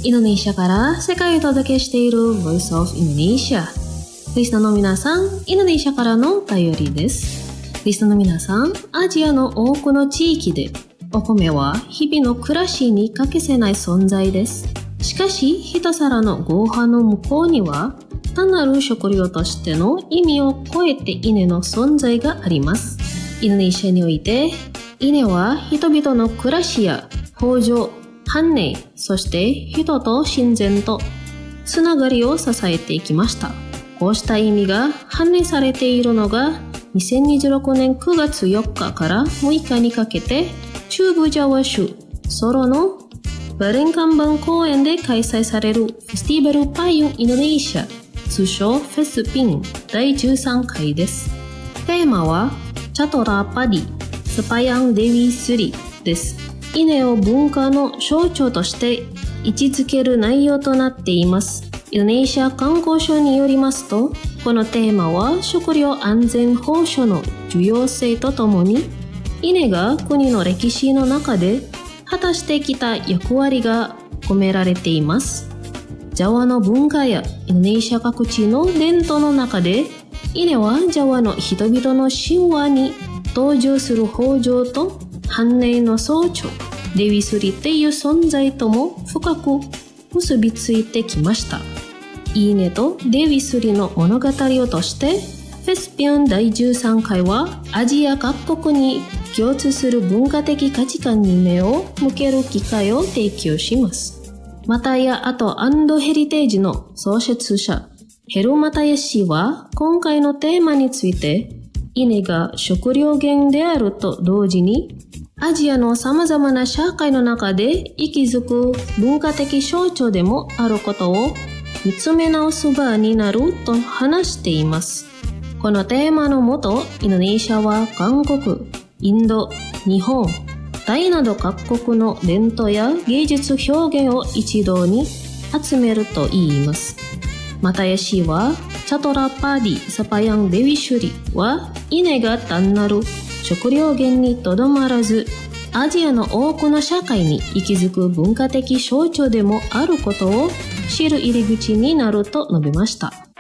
インドネシアから世界をお届けしている Voice of Indonesia。リスナーの皆さん、インドネシアからの便りです。リスナーの皆さん、アジアの多くの地域でお米は日々の暮らしに欠かせない存在です。しかし、一皿のご飯の向こうには、単なる食料としての意味を超えて稲の存在があります。インドネシアにおいて、稲は人々の暮らしや豊穣、繁栄、そして人と自然とつながりを支えていきました。こうした意味が反映されているのが、2026年9月4日から6日にかけて、中部ジャワ州ソロのバレンカンバン公園で開催されるフェスティバルパイユンインドネシア、通称フェスピン第13回です。テーマはチャトラパディスパヤンデビスリです。稲を文化の象徴として位置づける内容となっています。インドネシア観光省によりますと、このテーマは食料安全保障の重要性とともに、稲が国の歴史の中で果たしてきた役割が込められています。ジャワの文化やインドネシア各地の伝統の中で、稲はジャワの人々の神話に登場する豊穣と繁栄の象徴、デビスリっていう存在とも深く結びついてきました。稲とデビスリの物語をとして、フェスピョン第13回はアジア各国に共通する文化的価値観に目を向ける機会を提供します。マタヤ・アト・アンド・ヘリテージの創設者、ヘル・マタヤ氏は今回のテーマについて、稲が食料源であると同時に、アジアの様々な社会の中で息づく文化的象徴でもあることを見つめ直す場になると話しています。このテーマのもと、インドネシアは韓国、インド、日本、タイなど各国の伝統や芸術表現を一堂に集めると言います。マタヤ氏は、チャトラパディサパヤンデビシュリは、稲が単なる食料源にとどまらず、アジアの多くの社会に息づく文化的象徴でもあることを知る入り口になると述べました。